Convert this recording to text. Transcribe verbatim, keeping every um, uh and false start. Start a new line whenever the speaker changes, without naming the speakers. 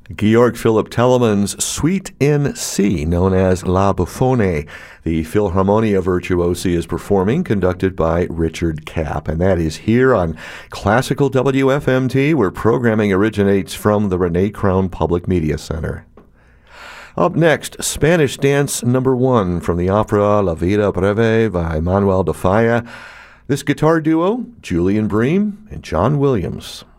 Georg Philipp Telemann's Suite in C, known as La Bouffone. The Philharmonia Virtuosi is performing, conducted by Richard Kapp. And that is here on Classical W F M T, where programming originates from the Renee Crown Public Media Center. Up next, Spanish Dance Number One from the opera La Vida Breve by Manuel de Falla. This guitar duo, Julian Bream and John Williams.